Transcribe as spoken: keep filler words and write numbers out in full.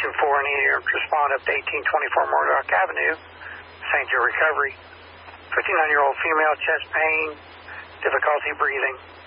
ten four, I need to respond up to eighteen twenty-four Murdoch Avenue, Saint Joe Recovery. fifty-nine-year-old female, chest pain, difficulty breathing.